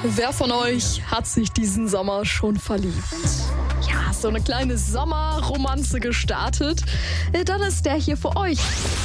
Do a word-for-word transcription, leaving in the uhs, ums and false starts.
Wer von euch hat sich diesen Sommer schon verliebt? Ja, so eine kleine Sommerromanze gestartet? Dann ist der hier für euch.